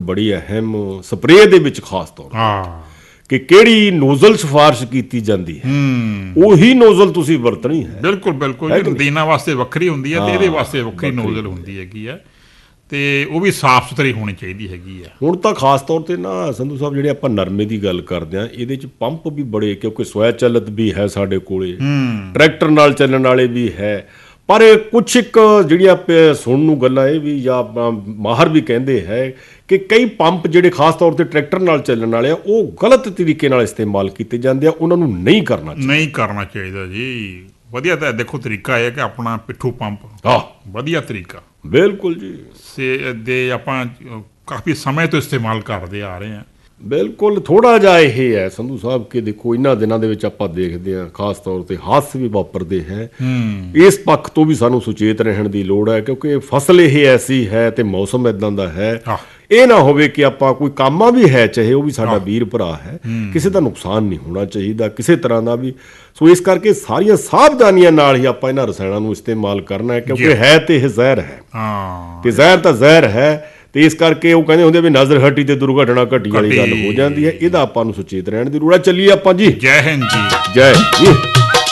ਬੜੀ ਅਹਿਮ ਸਪਰੇਅ ਦੇ ਵਿੱਚ ਖਾਸ ਤੌਰ ਕਿ ਕਿਹੜੀ ਨੋਜ਼ਲ ਸਿਫਾਰਿਸ਼ ਕੀਤੀ ਜਾਂਦੀ ਹੈ, ਉਹੀ ਨੋਜ਼ਲ ਤੁਸੀਂ ਵਰਤਣੀ ਹੈ। ਬਿਲਕੁਲ ਬਿਲਕੁਲ, ਰੰਦੀਨਾ ਵਾਸਤੇ ਵੱਖਰੀ ਹੁੰਦੀ ਹੈ ਤੇ ਇਹਦੇ ਵਾਸਤੇ ਵੱਖਰੀ ਨੋਜ਼ਲ ਹੁੰਦੀ ਹੈਗੀ ਆ, ਤੇ ਉਹ ਵੀ ਸਾਫ਼ ਸੁਥਰੀ ਹੋਣੀ ਚਾਹੀਦੀ ਹੈਗੀ ਆ। ਹੁਣ ਤਾਂ ਖਾਸ ਤੌਰ ਤੇ ਨਾ ਸੰਧੂ ਸਾਹਿਬ, ਜਿਹੜੇ ਆਪਾਂ ਨਰਮੇ ਦੀ ਗੱਲ ਕਰਦੇ ਹਾਂ, ਇਹਦੇ 'ਚ ਪੰਪ ਵੀ ਬੜੇ, ਕਿਉਂਕਿ ਸਵੈ ਚਲਿਤ ਵੀ ਹੈ ਸਾਡੇ ਕੋਲੇ, ਟਰੈਕਟਰ ਨਾਲ ਚੱਲਣ ਵਾਲੇ ਵੀ ਹੈ, ਪਰ ਕੁਛ ਇੱਕ ਜਿਹੜੀਆਂ ਸੁਣਨ ਨੂੰ ਗੱਲਾਂ ਇਹ ਵੀ ਜਾਂ ਮਾਹਰ ਵੀ ਕਹਿੰਦੇ ਹੈ ਕਿ ਕਈ ਪੰਪ ਜਿਹੜੇ ਖਾਸ ਤੌਰ ਤੇ ਟਰੈਕਟਰ ਨਾਲ ਚੱਲਣ ਵਾਲੇ ਆ, ਉਹ ਗਲਤ ਤਰੀਕੇ ਨਾਲ ਇਸਤੇਮਾਲ ਕੀਤੇ ਜਾਂਦੇ ਆ, ਉਹਨਾਂ ਨੂੰ ਨਹੀਂ ਕਰਨਾ ਚਾਹੀਦਾ ਜੀ। ਵਧੀਆ ਤਾਂ ਦੇਖੋ ਤਰੀਕਾ ਇਹ ਕਿ ਆਪਣਾ ਪਿੱਠੂ ਪੰਪ ਵਧੀਆ ਤਰੀਕਾ, ਬਿਲਕੁਲ ਜੀ, ਦੇ ਆਪਾਂ ਕਾਫੀ ਸਮੇਂ ਤੋਂ ਇਸਤੇਮਾਲ ਕਰਦੇ ਆ ਰਹੇ ਹਾਂ। ਬਿਲਕੁਲ। ਥੋੜ੍ਹਾ ਜਿਹਾ ਇਹ ਹੈ ਸੰਧੂ ਸਾਹਿਬ ਕਿ ਦੇਖੋ ਇਹਨਾਂ ਦਿਨਾਂ ਦੇ ਵਿੱਚ ਆਪਾਂ ਦੇਖਦੇ ਹਾਂ ਖਾਸ ਤੌਰ ਤੇ ਹਾਦਸੇ ਵੀ ਵਾਪਰਦੇ ਹੈ, ਇਸ ਪੱਖ ਤੋਂ ਵੀ ਸਾਨੂੰ ਸੁਚੇਤ ਰਹਿਣ ਦੀ ਲੋੜ ਹੈ, ਕਿਉਂਕਿ ਫਸਲ ਇਹ ਐਸੀ ਹੈ ਤੇ ਮੌਸਮ ਇੱਦਾਂ ਦਾ ਹੈ, ਇਹ ਨਾ ਹੋਵੇ ਕਿ ਆਪਾਂ ਕੋਈ ਕਾਮਾ ਵੀ ਹੈ, ਚਾਹੇ ਉਹ ਵੀ ਸਾਡਾ ਵੀਰ ਭਰਾ ਹੈ, ਕਿਸੇ ਦਾ ਨੁਕਸਾਨ ਨਹੀਂ ਹੋਣਾ ਚਾਹੀਦਾ ਕਿਸੇ ਤਰ੍ਹਾਂ ਦਾ ਵੀ। ਸੋ ਇਸ ਕਰਕੇ ਸਾਰੀਆਂ ਸਾਵਧਾਨੀਆਂ ਨਾਲ ਹੀ ਆਪਾਂ ਇਹਨਾਂ ਰਸਾਇਣਾਂ ਨੂੰ ਇਸਤੇਮਾਲ ਕਰਨਾ ਹੈ, ਕਿਉਂਕਿ ਹੈ ਤੇ ਇਹ ਜ਼ਹਿਰ ਹੈ, ਤੇ ਜ਼ਹਿਰ ਤਾਂ ਜ਼ਹਿਰ ਹੈ, ਤੇ ਇਸ ਕਰਕੇ ਉਹ ਕਹਿੰਦੇ ਹੁੰਦੇ ਵੀ ਨਜ਼ਰ ਹਟੀ ਤੇ ਦੁਰਘਟਨਾ ਘਟੀ ਵਾਲੀ ਗੱਲ ਹੋ ਜਾਂਦੀ ਹੈ। ਇਹਦਾ ਆਪਾਂ ਨੂੰ ਸੁਚੇਤ ਰਹਿਣ ਦੀ ਲੋੜ ਹੈ। ਚੱਲੀਏ ਆਪਾਂ ਜੀ। ਜੈ ਹਿੰਦ ਜੀ। ਜੈ ਜੀ।